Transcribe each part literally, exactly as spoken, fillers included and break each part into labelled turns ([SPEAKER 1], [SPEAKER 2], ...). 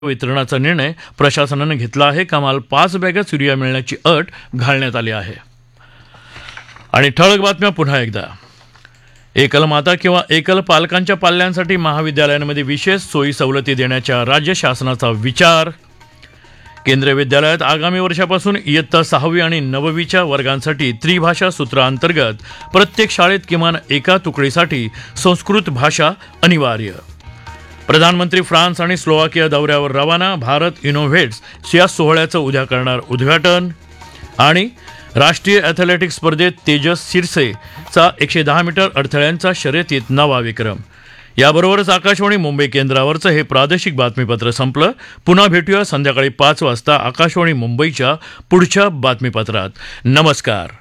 [SPEAKER 1] वितरणाचा निर्णय प्रशासनानं घेतला आहे. कमाल पाच बॅगच युरिया मिळण्याची अट घालण्यात आली आहे. आणि ठळक बातम्या पुन्हा एकदा. एकल माता किंवा एकल पालकांच्या पाल्यांसाठी महाविद्यालयांमध्ये विशेष सोयी सवलती देण्याच्या राज्य शासनाचा विचार. केंद्रीय विद्यालयात आगामी वर्षापासून इयत्ता सहावी आणि नववीच्या वर्गांसाठी त्रिभाषा सूत्राअंतर्गत प्रत्येक शाळेत किमान एका तुकडीसाठी संस्कृत भाषा अनिवार्य. प्रधानमंत्री फ्रान्स आणि स्लोवाकिया दौऱ्यावर रवाना. भारत इनोव्हेट्स या सोहळ्याचं उद्या करणार उद्घाटन. आणि राष्ट्रीय ॲथलेटिक्स स्पर्धेत तेजस सिरसेचा एकशे दहा मीटर अडथळ्यांचा शर्यतीत नवा विक्रम. याबरोबरच आकाशवाणी मुंबई केंद्रावरचं हे प्रादेशिक बातमीपत्र संपलं. पुन्हा भेटूया संध्याकाळी पाच वाजता आकाशवाणी मुंबईच्या पुढच्या बातमीपत्रात. नमस्कार.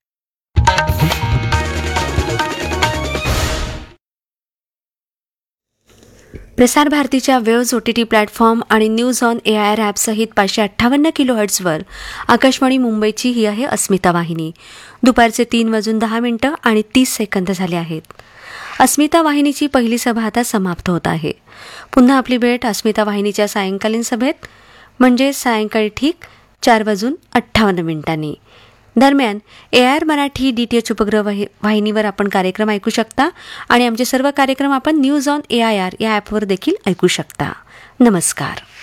[SPEAKER 2] प्रसार भारतीच्या वेव्ज ओटीटी प्लॅटफॉर्म आणि news on A I R ॲपसहित पाचशे अठ्ठावन्न किलो हर्ट्झवर आकाशवाणी मुंबईची ही आहे अस्मिता वाहिनी. दुपारचे तीन वाजून दहा मिनिटं आणि तीस सेकंद झाले आहेत. अस्मिता वाहिनीची पहिली सभा आता समाप्त होत आहे. पुन्हा आपली भेट अस्मिता वाहिनीच्या सायंकालीन सभेत म्हणजे सायंकाळी ठीक चार वाजून अठ्ठावन्न मिनिटांनी. दरम्यान A R Marathi D T H उपग्रह वाहिनीवर आपण कार्यक्रम ऐकू शकता आणि आमचे सर्व कार्यक्रम आपण news on A I R या ॲपवर देखील ऐकू शकता. नमस्कार.